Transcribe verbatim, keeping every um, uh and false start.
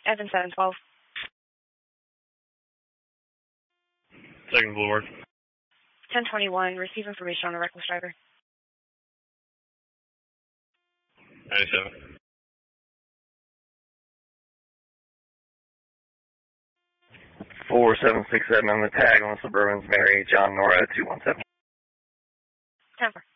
Evan seven twelve. Second Boulevard. ten twenty-one, receive information on a reckless driver. ninety-seven. four seven six seven on the tag on Suburban's Mary John Nora two one seven. ten four.